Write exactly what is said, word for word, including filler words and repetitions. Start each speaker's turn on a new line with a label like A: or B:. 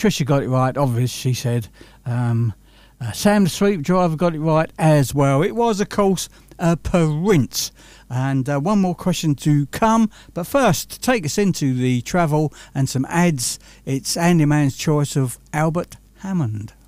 A: Tricia got it right, obvious, she said. Um, uh, Sam the Sweep Driver got it right as well. It was, of course, uh, Prince. And uh, one more question to come. But first, to take us into the travel and some ads, it's Andy Mann's choice of Albert Hammond.